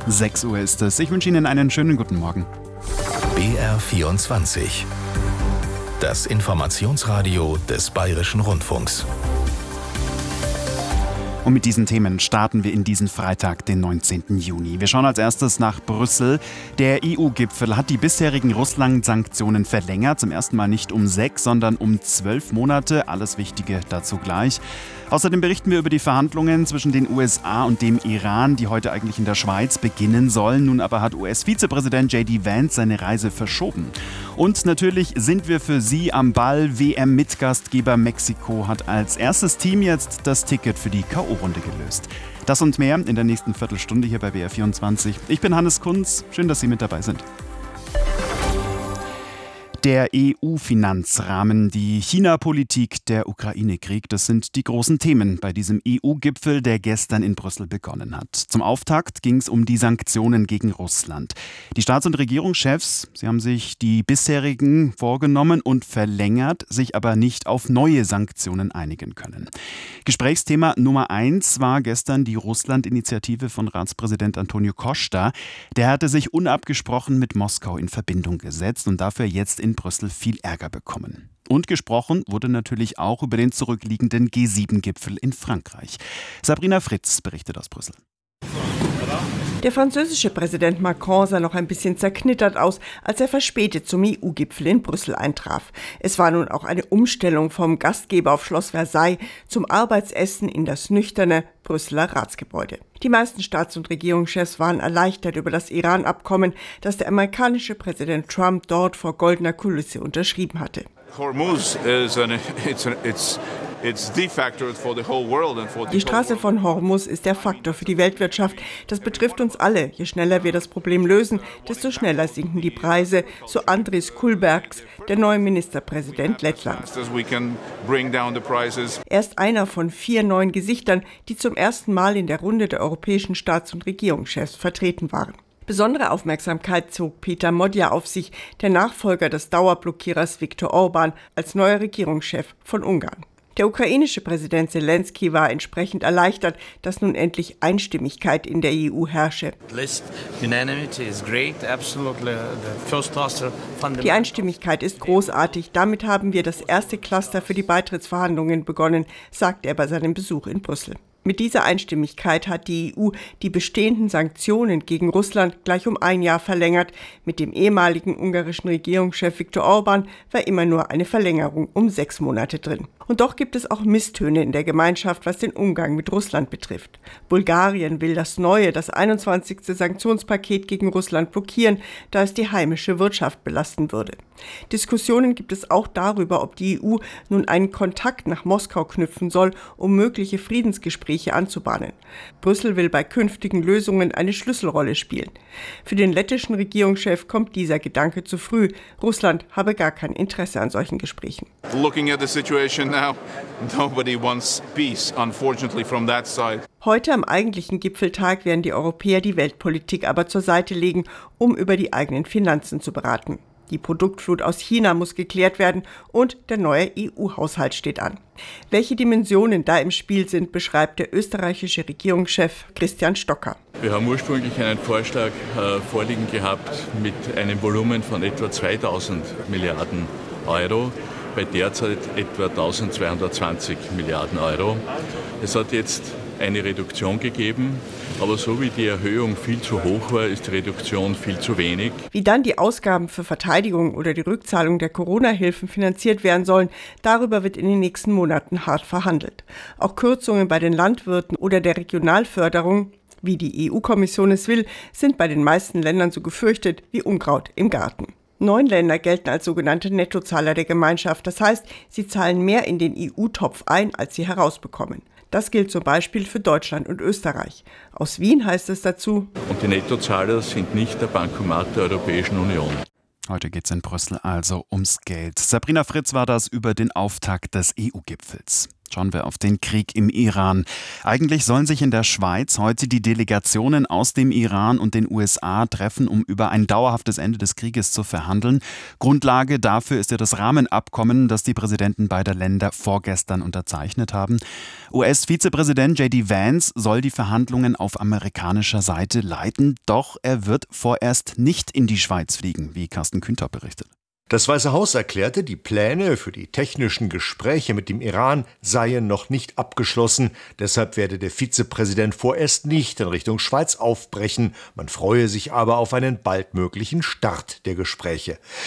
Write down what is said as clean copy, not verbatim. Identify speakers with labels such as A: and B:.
A: 6 Uhr ist es. Ich wünsche Ihnen einen schönen guten Morgen.
B: BR24. Das Informationsradio des Bayerischen Rundfunks.
A: Und mit diesen Themen starten wir in diesen Freitag, den 19. Juni. Wir schauen als erstes nach Brüssel. Der EU-Gipfel hat die bisherigen Russland-Sanktionen verlängert. Zum ersten Mal nicht um 6, sondern um 12 Monate. Alles Wichtige dazu gleich. Außerdem berichten wir über die Verhandlungen zwischen den USA und dem Iran, die heute eigentlich in der Schweiz beginnen sollen. Nun aber hat US-Vizepräsident J.D. Vance seine Reise verschoben. Und natürlich sind wir für Sie am Ball. WM-Mitgastgeber Mexiko hat als erstes Team jetzt das Ticket für die K.O.-Runde gelöst. Das und mehr in der nächsten Viertelstunde hier bei BR24. Ich bin Hannes Kunz. Schön, dass Sie mit dabei sind. Der EU-Finanzrahmen, die China-Politik, der Ukraine-Krieg, das sind die großen Themen bei diesem EU-Gipfel, der gestern in Brüssel begonnen hat. Zum Auftakt ging es um die Sanktionen gegen Russland. Die Staats- und Regierungschefs, sie haben sich die bisherigen vorgenommen und verlängert, sich aber nicht auf neue Sanktionen einigen können. Gesprächsthema Nummer 1 war gestern die Russland-Initiative von Ratspräsident Antonio Costa. Der hatte sich unabgesprochen mit Moskau in Verbindung gesetzt und dafür jetzt in Brüssel viel Ärger bekommen. Und gesprochen wurde natürlich auch über den zurückliegenden G7-Gipfel in Frankreich. Sabrina Fritz berichtet aus Brüssel.
C: Der französische Präsident Macron sah noch ein bisschen zerknittert aus, als er verspätet zum EU-Gipfel in Brüssel eintraf. Es war nun auch eine Umstellung vom Gastgeber auf Schloss Versailles zum Arbeitsessen in das nüchterne Brüsseler Ratsgebäude. Die meisten Staats- und Regierungschefs waren erleichtert über das Iran-Abkommen, das der amerikanische Präsident Trump dort vor goldener Kulisse unterschrieben hatte. Die Straße von Hormuz ist der Faktor für die Weltwirtschaft. Das betrifft uns alle. Je schneller wir das Problem lösen, desto schneller sinken die Preise, so Andris Kulbergs, der neue Ministerpräsident Lettlands. Er ist einer von 4 neuen Gesichtern, die zum ersten Mal in der Runde der europäischen Staats- und Regierungschefs vertreten waren. Besondere Aufmerksamkeit zog Peter Modja auf sich, der Nachfolger des Dauerblockierers Viktor Orbán, als neuer Regierungschef von Ungarn. Der ukrainische Präsident Zelensky war entsprechend erleichtert, dass nun endlich Einstimmigkeit in der EU herrsche. Die Einstimmigkeit ist großartig. Damit haben wir das erste Cluster für die Beitrittsverhandlungen begonnen, sagte er bei seinem Besuch in Brüssel. Mit dieser Einstimmigkeit hat die EU die bestehenden Sanktionen gegen Russland gleich um 1 Jahr verlängert. Mit dem ehemaligen ungarischen Regierungschef Viktor Orbán war immer nur eine Verlängerung um 6 Monate drin. Und doch gibt es auch Misstöne in der Gemeinschaft, was den Umgang mit Russland betrifft. Bulgarien will das 21. Sanktionspaket gegen Russland blockieren, da es die heimische Wirtschaft belasten würde. Diskussionen gibt es auch darüber, ob die EU nun einen Kontakt nach Moskau knüpfen soll, um mögliche Friedensgespräche anzubahnen. Brüssel will bei künftigen Lösungen eine Schlüsselrolle spielen. Für den lettischen Regierungschef kommt dieser Gedanke zu früh. Russland habe gar kein Interesse an solchen Gesprächen.
D: Looking at the situation now, nobody wants peace, unfortunately, from that side.
C: Heute am eigentlichen Gipfeltag werden die Europäer die Weltpolitik aber zur Seite legen, um über die eigenen Finanzen zu beraten. Die Produktflut aus China muss geklärt werden und der neue EU-Haushalt steht an. Welche Dimensionen da im Spiel sind, beschreibt der österreichische Regierungschef Christian Stocker.
E: Wir haben ursprünglich einen Vorschlag vorliegen gehabt mit einem Volumen von etwa 2000 Milliarden Euro, bei derzeit etwa 1220 Milliarden Euro. Es hat jetzt eine Reduktion gegeben, aber so wie die Erhöhung viel zu hoch war, ist die Reduktion viel zu wenig.
C: Wie dann die Ausgaben für Verteidigung oder die Rückzahlung der Corona-Hilfen finanziert werden sollen, darüber wird in den nächsten Monaten hart verhandelt. Auch Kürzungen bei den Landwirten oder der Regionalförderung, wie die EU-Kommission es will, sind bei den meisten Ländern so gefürchtet wie Unkraut im Garten. 9 Länder gelten als sogenannte Nettozahler der Gemeinschaft. Das heißt, sie zahlen mehr in den EU-Topf ein, als sie herausbekommen. Das gilt zum Beispiel für Deutschland und Österreich. Aus Wien heißt es dazu:
E: Und die Nettozahler sind nicht der Bankomat der Europäischen Union.
A: Heute geht es in Brüssel also ums Geld. Sabrina Fritz war das über den Auftakt des EU-Gipfels. Schauen wir auf den Krieg im Iran. Eigentlich sollen sich in der Schweiz heute die Delegationen aus dem Iran und den USA treffen, um über ein dauerhaftes Ende des Krieges zu verhandeln. Grundlage dafür ist ja das Rahmenabkommen, das die Präsidenten beider Länder vorgestern unterzeichnet haben. US-Vizepräsident J.D. Vance soll die Verhandlungen auf amerikanischer Seite leiten, doch er wird vorerst nicht in die Schweiz fliegen, wie Carsten Kühntaub berichtet.
F: Das Weiße Haus erklärte, die Pläne für die technischen Gespräche mit dem Iran seien noch nicht abgeschlossen. Deshalb werde der Vizepräsident vorerst nicht in Richtung Schweiz aufbrechen. Man freue sich aber auf einen baldmöglichen Start der Gespräche.